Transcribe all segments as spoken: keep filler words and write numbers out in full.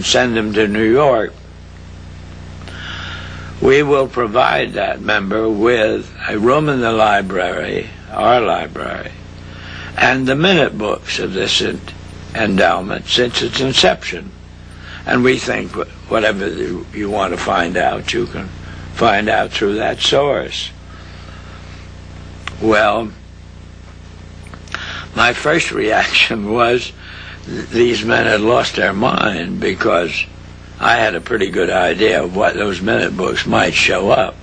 and send them to New York, we will provide that member with a room in the library, our library, and the minute books of this endowment since its inception. And we think whatever you, you want to find out, you can find out through that source. Well, my first reaction was th- these men had lost their mind, because I had a pretty good idea of what those minute books might show up.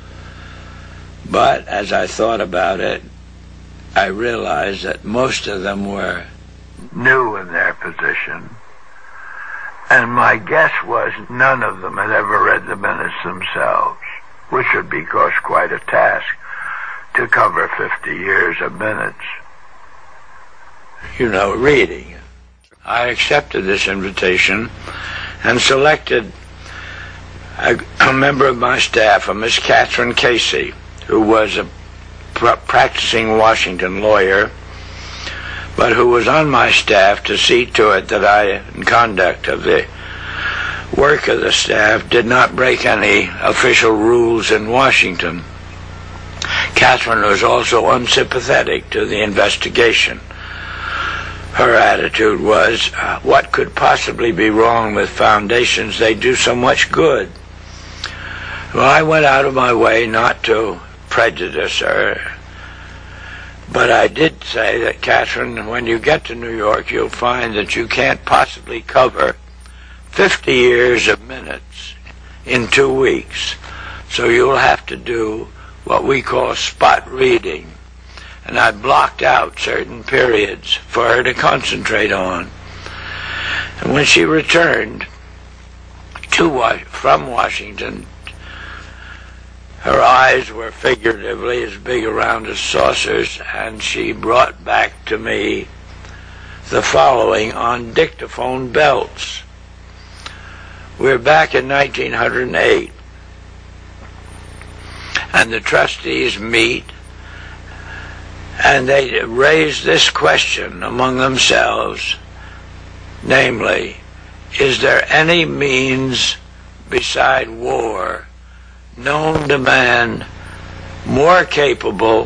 But as I thought about it, I realized that most of them were new in their position, and my guess was none of them had ever read the minutes themselves, which would be, of course, quite a task to cover fifty years of minutes. You know, reading. I accepted this invitation and selected a, a member of my staff, a Miss Catherine Casey, who was a pr- practicing Washington lawyer, but who was on my staff to see to it that I, in conduct of the work of the staff, did not break any official rules in Washington. Catherine was also unsympathetic to the investigation. Her attitude was, uh, what could possibly be wrong with foundations? They do so much good. Well, I went out of my way not to prejudice her, but I did say that, Catherine, when you get to New York, you'll find that you can't possibly cover fifty years of minutes in two weeks. So you'll have to do what we call spot reading. And I blocked out certain periods for her to concentrate on. And when she returned to from Washington, her eyes were figuratively as big around as saucers, and she brought back to me the following on dictaphone belts. We're back in nineteen oh eight, and the trustees meet, and they raise this question among themselves, namely, is there any means beside war known to man more capable,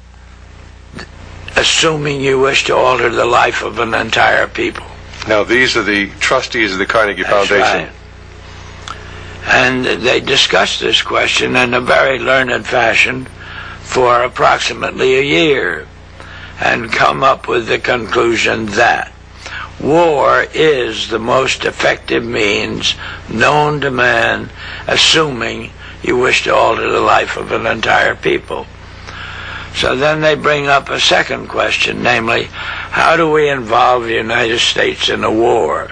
assuming you wish to alter the life of an entire people? Now, these are the trustees of the Carnegie That's Foundation. Right. And they discussed this question in a very learned fashion for approximately a year, and come up with the conclusion that war is the most effective means known to man, assuming you wish to alter the life of an entire people. So then they bring up a second question, namely, how do we involve the United States in a war?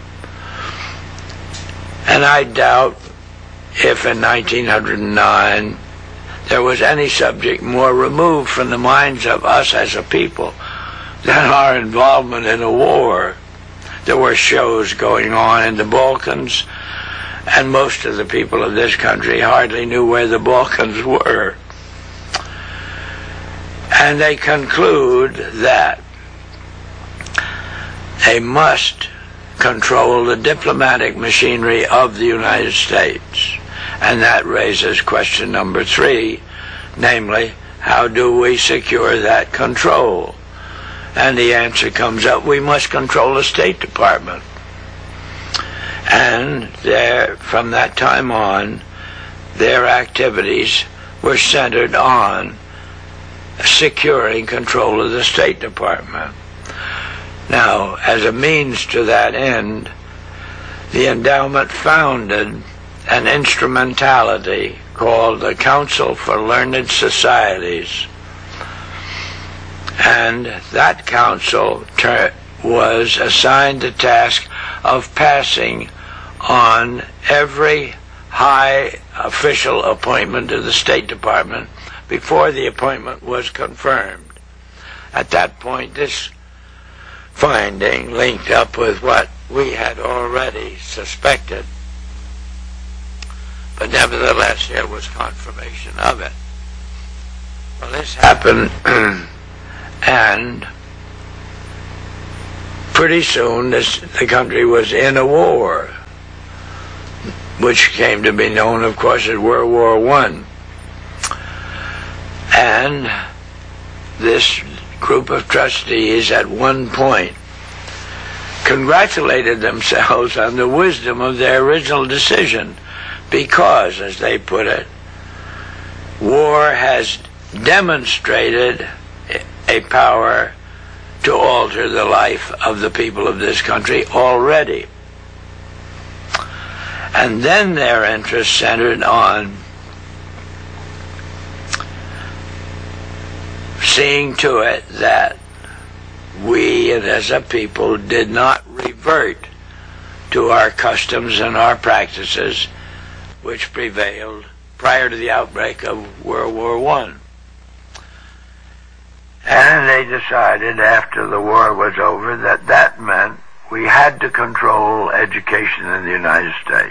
And I doubt if in nineteen oh nine there was any subject more removed from the minds of us as a people than our involvement in a war. There were shows going on in the Balkans, and most of the people of this country hardly knew where the Balkans were. And they conclude that they must control the diplomatic machinery of the United States. And that raises question number three, namely, how do we secure that control? And the answer comes up, we must control the State Department. And there, from that time on, their activities were centered on securing control of the State Department. Now, as a means to that end, the endowment founded an instrumentality called the Council for Learned Societies. And that council ter- was assigned the task of passing on every high official appointment to the State Department before the appointment was confirmed. At that point, this finding linked up with what we had already suspected, but nevertheless there was confirmation of it. Well, this happened, and pretty soon this, the country was in a war. which came to be known, of course, as World War One. And this group of trustees at one point congratulated themselves on the wisdom of their original decision because, as they put it, war has demonstrated a power to alter the life of the people of this country already. And then their interest centered on seeing to it that we, as a people, did not revert to our customs and our practices which prevailed prior to the outbreak of World War One. And they decided after the war was over that that meant we had to control education in the United States.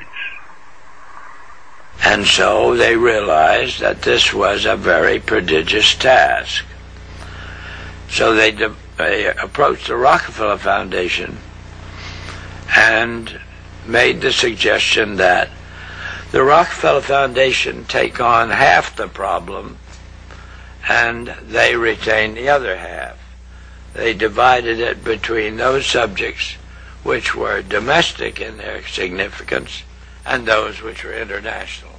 And so they realized that this was a very prodigious task. So they, de- they approached the Rockefeller Foundation and made the suggestion that the Rockefeller Foundation take on half the problem and they retain the other half. They divided it between those subjects which were domestic in their significance and those which were international.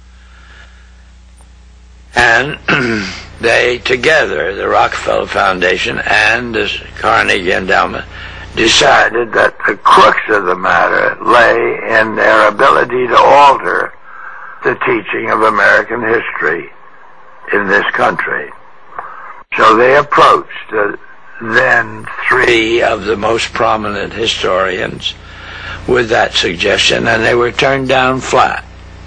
And they together, the Rockefeller Foundation and the Carnegie Endowment, decided that the crux of the matter lay in their ability to alter the teaching of American history in this country. So they approached the then three of the most prominent historians with that suggestion, and they were turned down flat.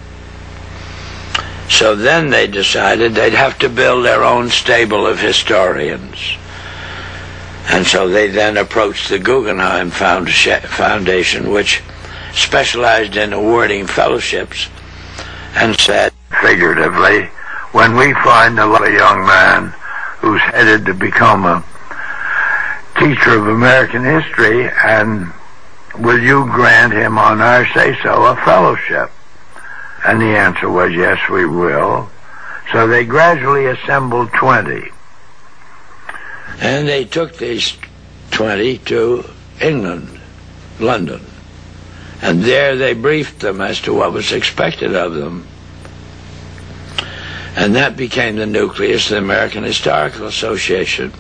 So then they decided they'd have to build their own stable of historians. And so they then approached the Guggenheim Foundation, which specialized in awarding fellowships, and said, figuratively, when we find a young man who's headed to become a teacher of American history, and will you grant him on our say-so a fellowship? And the answer was, yes, we will. So they gradually assembled twenty. And they took these twenty to England, London. And there they briefed them as to what was expected of them. And that became the nucleus of the American Historical Association,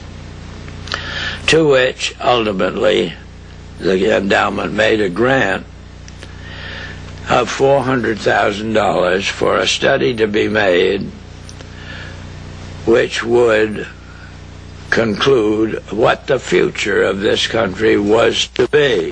to which ultimately the endowment made a grant of four hundred thousand dollars for a study to be made which would conclude what the future of this country was to be.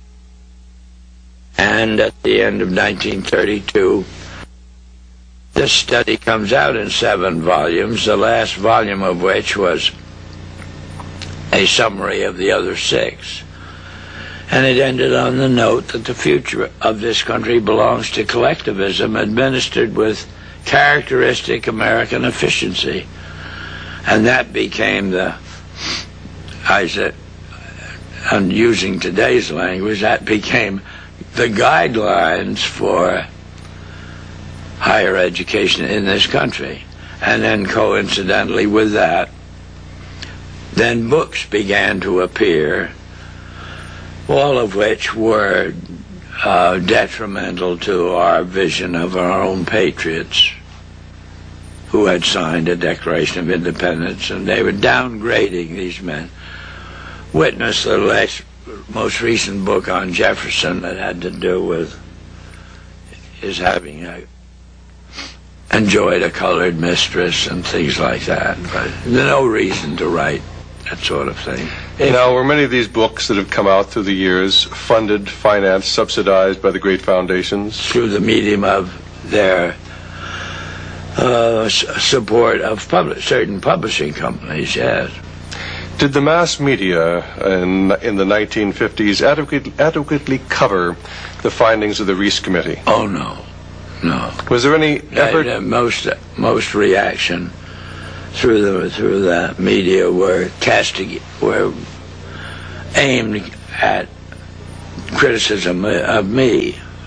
And at the end of nineteen thirty-two, this study comes out in seven volumes, the last volume of which was a summary of the other six. And it ended on the note that the future of this country belongs to collectivism administered with characteristic American efficiency. And that became the, I said, and using today's language, that became the guidelines for higher education in this country. And then coincidentally with that, then books began to appear, all of which were uh, detrimental to our vision of our own patriots who had signed a Declaration of Independence, and they were downgrading these men. Witness the last, most recent book on Jefferson that had to do with his having a, enjoyed a colored mistress and things like that. But there's no reason to write that sort of thing. Now, were many of these books that have come out through the years funded, financed, subsidized by the great foundations? Through the medium of their uh, support of public, certain publishing companies, yes. Did the mass media in, in the nineteen fifties adequately, adequately cover the findings of the Reece Committee? Oh, no. No. Was there any effort? Uh, most, most reaction through the through the media were casting were aimed at criticism of me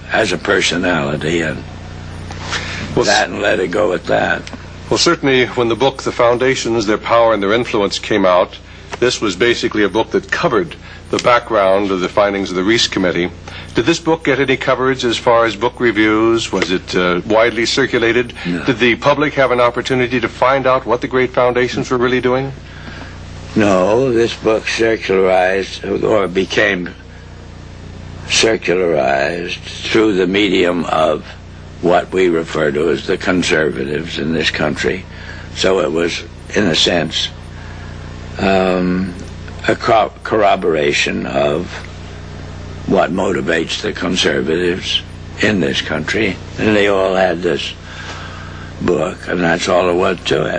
as a personality, and well, that and let it go at that. Well, certainly when the book The Foundations, Their Power and Their Influence came out, this was basically a book that covered the background of the findings of the Reese Committee. Did this book get any coverage as far as book reviews? Was it uh, widely circulated? No. Did the public have an opportunity to find out what the great foundations were really doing? No, this book circularized, or became circularized through the medium of what we refer to as the conservatives in this country. So it was, in a sense, um, a co- corroboration of what motivates the conservatives in this country. And they all had this book, and that's all there was to it.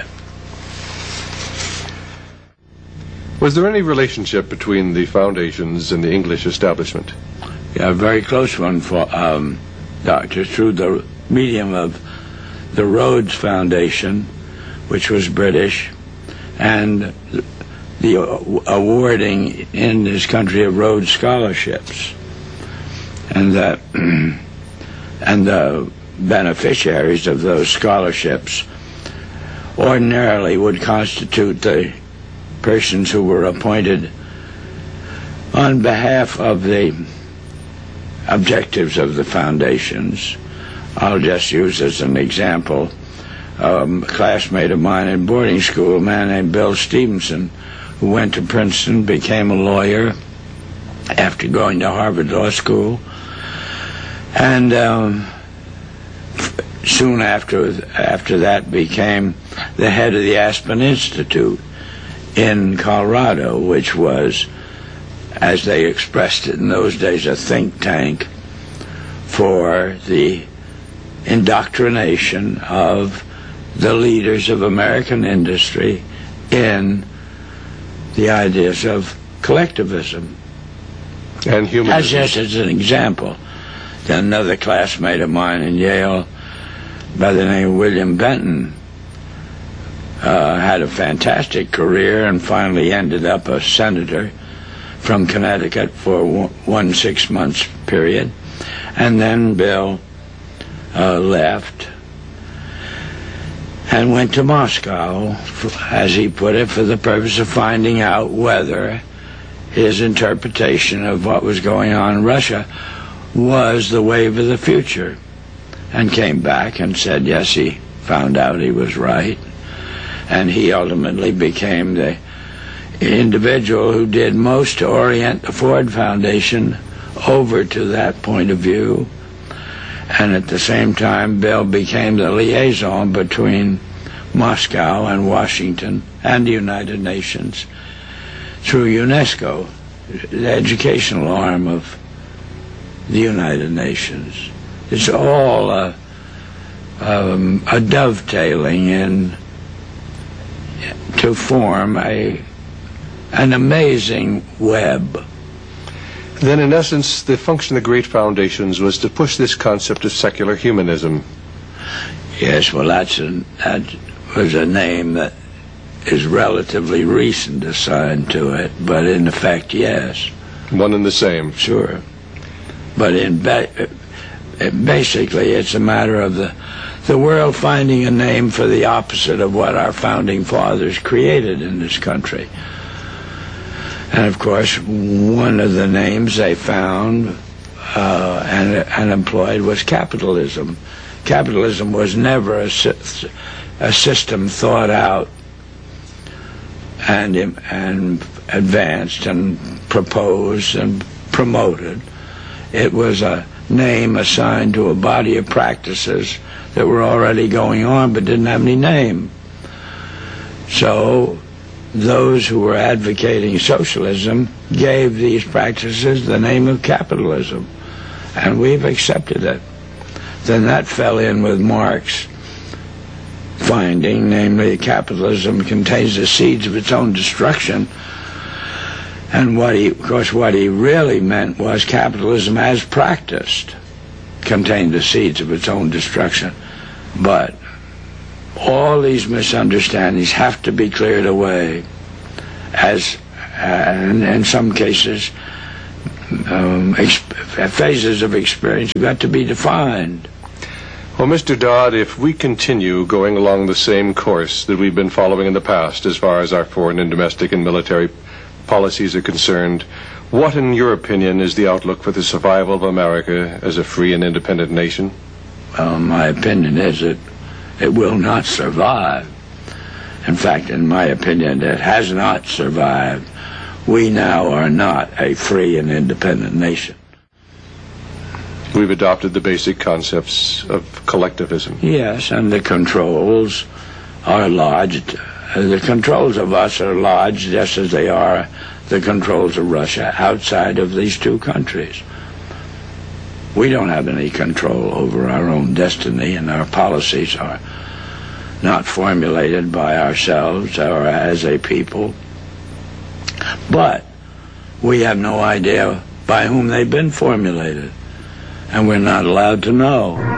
Was there any relationship between the foundations and the English establishment? Yeah, a very close one, for um, Doctor, through the medium of the Rhodes Foundation, which was British, and the awarding in this country of Rhodes scholarships, and the and the beneficiaries of those scholarships ordinarily would constitute the persons who were appointed on behalf of the objectives of the foundations. I'll just use as an example um, a classmate of mine in boarding school, a man named Bill Stevenson, who went to Princeton, became a lawyer after going to Harvard Law School, and um, soon after after that became the head of the Aspen Institute in Colorado, which was, as they expressed it in those days, a think tank for the indoctrination of the leaders of American industry in the ideas of collectivism. And humanism. As just as an example, then another classmate of mine in Yale by the name of William Benton uh, had a fantastic career and finally ended up a senator from Connecticut for one six months period. And then Bill uh, left and went to Moscow, for, as he put it, for the purpose of finding out whether his interpretation of what was going on in Russia was the wave of the future, and came back and said, yes, he found out he was right. And he ultimately became the individual who did most to orient the Ford Foundation over to that point of view. And at the same time, Bill became the liaison between Moscow and Washington and the United Nations through UNESCO, the educational arm of the United Nations. It's all a, um, a dovetailing in to form a an amazing web. Then, in essence, the function of the great foundations was to push this concept of secular humanism. Yes, well, that's a, that was a name that is relatively recent assigned to it, but in effect, yes. One and the same. Sure. But in ba- basically, it's a matter of the the world finding a name for the opposite of what our founding fathers created in this country. And of course, one of the names they found uh, and, and employed was capitalism. Capitalism was never a, a system thought out and, and advanced and proposed and promoted. It was a name assigned to a body of practices that were already going on but didn't have any name. So those who were advocating socialism gave these practices the name of capitalism, and we've accepted it. Then that fell in with Marx finding, namely, capitalism contains the seeds of its own destruction. And what he, of course, what he really meant was capitalism as practiced contained the seeds of its own destruction. But all these misunderstandings have to be cleared away, as uh, in, in some cases um, phases of experience have got to be defined. Well, Mister Dodd, if we continue going along the same course that we've been following in the past as far as our foreign and domestic and military policies are concerned, what, in your opinion, is the outlook for the survival of America as a free and independent nation? Well, my opinion is that it will not survive. In fact, in my opinion, it has not survived. We now are not a free and independent nation. We've adopted the basic concepts of collectivism. Yes, and the controls are lodged. The controls of us are lodged just as they are the controls of Russia outside of these two countries. We don't have any control over our own destiny, and our policies are not formulated by ourselves or as a people. But we have no idea by whom they've been formulated, and we're not allowed to know.